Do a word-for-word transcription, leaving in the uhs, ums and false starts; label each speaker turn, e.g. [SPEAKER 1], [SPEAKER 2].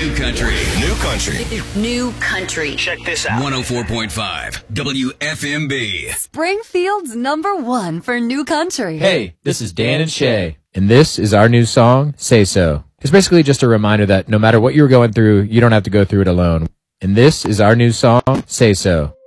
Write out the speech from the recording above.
[SPEAKER 1] New country.
[SPEAKER 2] New country.
[SPEAKER 3] New country.
[SPEAKER 2] Check this out.
[SPEAKER 1] one oh four point five W F M B.
[SPEAKER 4] Springfield's number one for new country.
[SPEAKER 5] Hey, this is Dan and Shay, and this is our new song, Say So. It's basically just a reminder that no matter what you're going through, you don't have to go through it alone. And this is our new song, Say So.